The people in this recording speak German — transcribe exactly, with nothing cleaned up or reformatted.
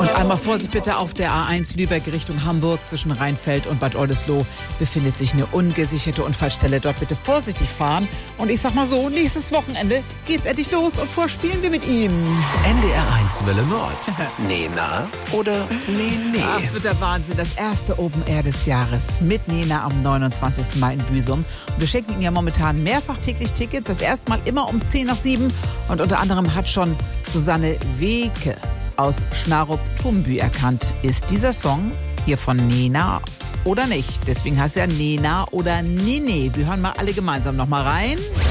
Und einmal Vorsicht bitte, auf der A eins Lübeck Richtung Hamburg zwischen Rheinfeld und Bad Oldesloe befindet sich eine ungesicherte Unfallstelle. Dort bitte vorsichtig fahren. Und ich sag mal so, nächstes Wochenende geht's endlich los und vorspielen wir mit ihm. N D R eins Welle Nord. Nena oder Nee, nee. Ach, es wird der Wahnsinn. Das erste Open Air des Jahres mit Nena am neunundzwanzigsten Mai in Büsum. Und wir schenken Ihnen ja momentan mehrfach täglich Tickets. Das erste Mal immer um zehn nach sieben. Und unter anderem hat schon Susanne Weke aus Schnarup-Tumbü erkannt. Ist dieser Song hier von Nena oder nicht? Deswegen heißt er Nena oder Nene. Wir hören mal alle gemeinsam noch mal rein.